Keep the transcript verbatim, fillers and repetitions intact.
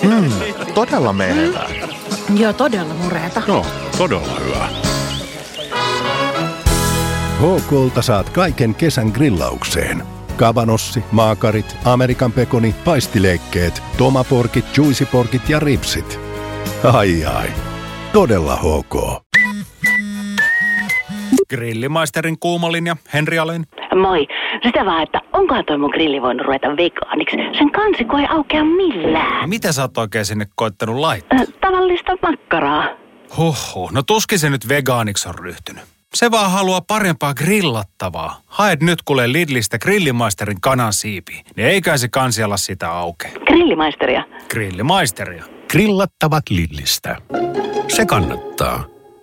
Mm, todella menevää. Joo, todella mureeta. No, todella hyvä. H K:lta saat kaiken kesän grillaukseen. Kabanossi, maakarit, Amerikan pekoni, paistileikkeet, tomaporkit, juicyporkit ja ripsit. Ai ai, todella H K. Grillimaisterin kuumalinja, Henri Alén. Moi. Sitä vaan, että onkohan toi mun grilli voinut ruveta vegaaniksi? Sen kansiko ei aukea millään. Mitä sä oot oikein sinne koittanut laittaa? Äh, tavallista makkaraa. Huhhuh, no tuskin se nyt vegaaniksi on ryhtynyt. Se vaan haluaa parempaa grillattavaa. Haet nyt kuule Lidlistä Grillimaisterin kanansiipiä, niin eikä se kansialla sitä auke. Grillimaisteria. Grillimaisteria. Grillattavat Lidlistä. Se kannattaa.